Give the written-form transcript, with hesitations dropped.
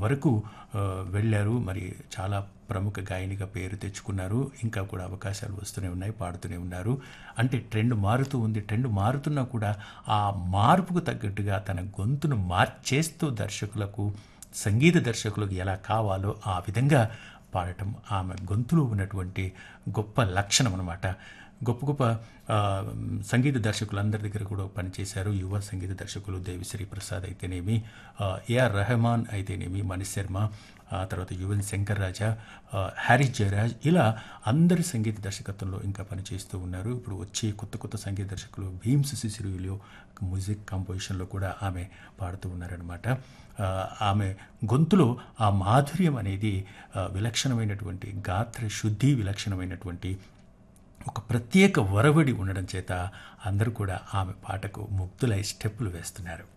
వరకు వెళ్ళారు. మరి చాలా ప్రముఖ గాయనిగా పేరు తెచ్చుకున్నారు. ఇంకా కూడా అవకాశాలు వస్తూనే ఉన్నాయి, పాడుతూనే ఉన్నారు. అంటే ట్రెండ్ మారుతూ ఉంది. ట్రెండ్ మారుతున్నా కూడా ఆ మార్పుకు తగ్గట్టుగా తన గొంతును మార్చేస్తూ దర్శకులకు, సంగీత దర్శకులకు ఎలా కావాలో ఆ విధంగా పాడటం ఆమె గొంతులో ఉన్నటువంటి గొప్ప లక్షణం అన్నమాట. గొప్ప గొప్ప సంగీత దర్శకులందరి దగ్గర కూడా పనిచేశారు. యువ సంగీత దర్శకులు దేవిశ్రీ ప్రసాద్ అయితేనేమి, ఏఆర్ రెహమాన్ అయితేనేమి, మణిశర్మ, తర్వాత యువన్ శంకర్ రాజా, హ్యారిస్ జయరాజ్, ఇలా అందరి సంగీత దర్శకత్వంలో ఇంకా పనిచేస్తూ ఉన్నారు. ఇప్పుడు వచ్చే కొత్త కొత్త సంగీత దర్శకులు భీమ్స్ సిసిరిలో మ్యూజిక్ కంపోజిషన్లో కూడా ఆమె పాడుతూ ఉన్నారనమాట. ఆమె గొంతులో ఆ మాధుర్యం అనేది విలక్షణమైనటువంటి గాత్ర శుద్ధి, విలక్షణమైనటువంటి ఒక ప్రత్యేక ఒరవడి ఉండడం చేత అందరూ కూడా ఆమె పాటకు ముగ్ధులై స్టెప్పులు వేస్తున్నారు.